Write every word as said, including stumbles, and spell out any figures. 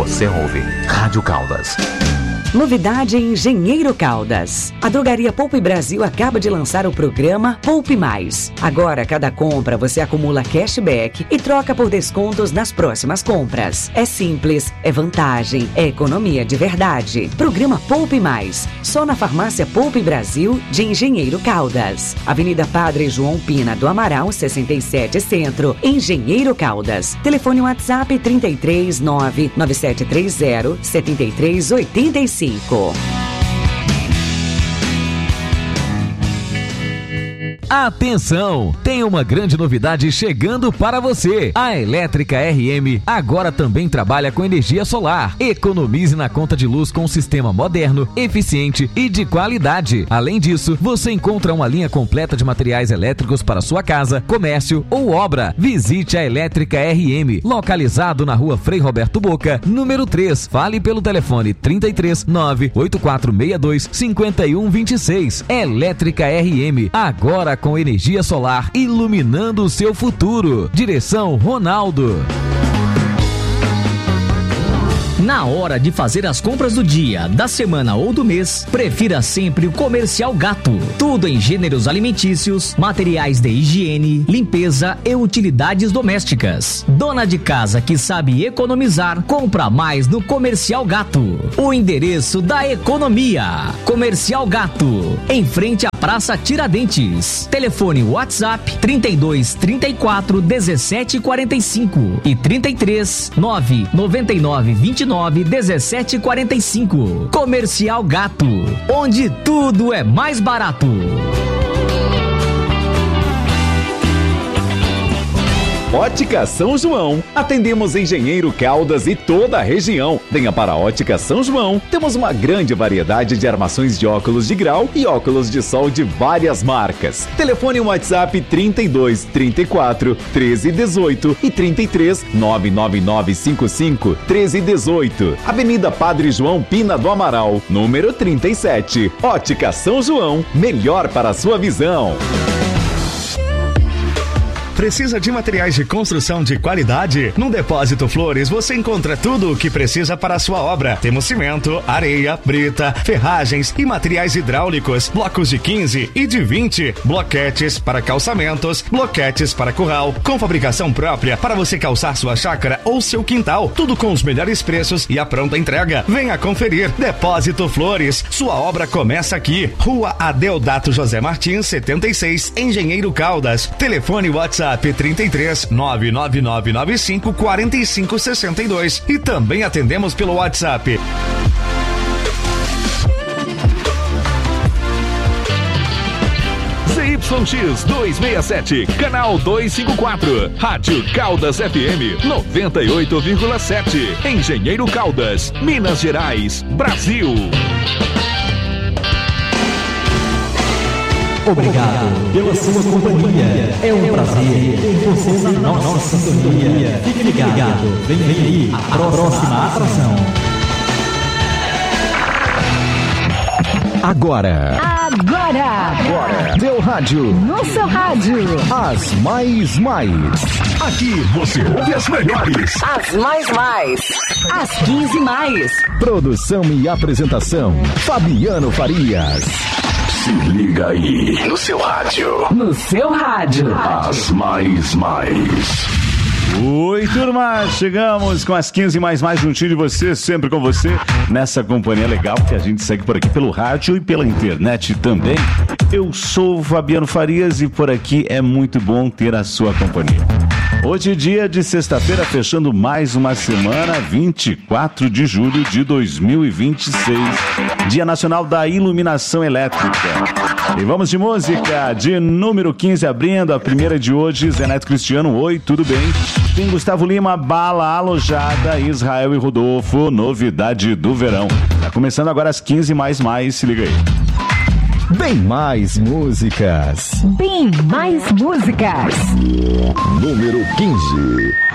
Você ouve Rádio Caldas. Novidade em Engenheiro Caldas. A Drogaria Poupe Brasil acaba de lançar o programa Poupe Mais. Agora, cada compra você acumula cashback e troca por descontos nas próximas compras. É simples, é vantagem, é economia de verdade. Programa Poupe Mais. Só na Farmácia Poupe Brasil de Engenheiro Caldas. Avenida Padre João Pina do Amaral, sessenta e sete Centro, Engenheiro Caldas. Telefone WhatsApp trinta e três, nove nove sete três zero, sete três oito cinco. Atenção! Tem uma grande novidade chegando para você. A Elétrica R M agora também trabalha com energia solar. Economize na conta de luz com um sistema moderno, eficiente e de qualidade. Além disso, você encontra uma linha completa de materiais elétricos para sua casa, comércio ou obra. Visite a Elétrica R M, localizado na rua Frei Roberto Boca, número três. Fale pelo telefone trinta e três, nove oito quatro seis dois, cinco um dois seis. Elétrica R M, agora com energia solar, iluminando o seu futuro. Direção Ronaldo. Na hora de fazer as compras do dia, da semana ou do mês, prefira sempre o Comercial Gato. Tudo em gêneros alimentícios, materiais de higiene, limpeza e utilidades domésticas. Dona de casa que sabe economizar, compra mais no Comercial Gato. O endereço da economia. Comercial Gato, em frente à Praça Tiradentes. Telefone WhatsApp trinta e dois, trinta e quatro, dezessete, quarenta e cinco e trinta e três, nove noventa e nove, vinte e nove, dezessete, quarenta e cinco. Comercial Gato, onde tudo é mais barato. Ótica São João. Atendemos Engenheiro Caldas e toda a região. Venha para a Ótica São João. Temos uma grande variedade de armações de óculos de grau e óculos de sol de várias marcas. Telefone WhatsApp trinta e dois, trinta e quatro, treze, dezoito e trinta e três, nove nove nove cinco cinco, treze, dezoito. Avenida Padre João Pina do Amaral, número trinta e sete. Ótica São João, melhor para a sua visão. Precisa de materiais de construção de qualidade? No Depósito Flores você encontra tudo o que precisa para a sua obra. Temos cimento, areia, brita, ferragens e materiais hidráulicos, blocos de quinze e de vinte, bloquetes para calçamentos, bloquetes para curral, com fabricação própria para você calçar sua chácara ou seu quintal. Tudo com os melhores preços e a pronta entrega. Venha conferir. Depósito Flores, sua obra começa aqui. Rua Adeodato José Martins, setenta e seis, Engenheiro Caldas. Telefone WhatsApp trinta e três, nove nove nove nove cinco, quatro cinco seis dois e também atendemos pelo WhatsApp. Z Y X duzentos e sessenta e sete, canal duzentos e cinquenta e quatro, Rádio Caldas F M noventa e oito vírgula sete, Engenheiro Caldas, Minas Gerais, Brasil. Obrigado pela sua companhia. É um prazer ter você na nossa sintonia. Fique ligado. Vem aí a próxima atração. Agora. Agora. Agora. Meu rádio. No seu rádio. As mais mais. Aqui você ouve as melhores. As mais mais. As quinze mais. Produção e apresentação. Fabiano Farias. Se liga aí, no seu rádio. No seu rádio. As mais mais. Oi, turma, chegamos com as quinze mais mais juntinho de você, sempre com você, nessa companhia legal que a gente segue por aqui pelo rádio e pela internet também. Eu sou o Fabiano Farias e por aqui é muito bom ter a sua companhia. Hoje, dia de sexta-feira, fechando mais uma semana, vinte e quatro de julho de dois mil e vinte e seis, Dia Nacional da Iluminação Elétrica. E vamos de música, de número quinze, abrindo a primeira de hoje, Zé Neto Cristiano, oi, tudo bem? Tem Gustavo Lima, Bala Alojada, Israel e Rodolfo, novidade do verão. Tá começando agora as quinze mais mais, se liga aí. Bem mais músicas. Bem mais músicas. Número quinze.